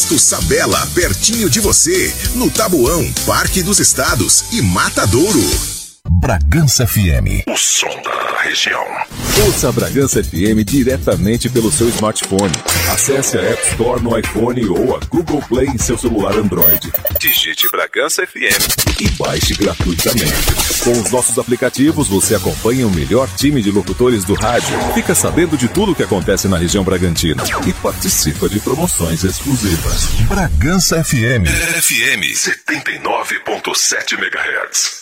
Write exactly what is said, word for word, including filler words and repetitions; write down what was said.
Posto Sabela, pertinho de você, no Taboão, Parque dos Estados e Matadouro. Bragança F M, o som da região. Ouça a Bragança F M diretamente pelo seu smartphone. Acesse a App Store no iPhone ou a Google Play em seu celular Android. Digite Bragança F M e baixe gratuitamente. Com os nossos aplicativos, você acompanha o melhor time de locutores do rádio, fica sabendo de tudo o que acontece na região Bragantina e participa de promoções exclusivas. Bragança F M. F M setenta e nove ponto sete megahertz.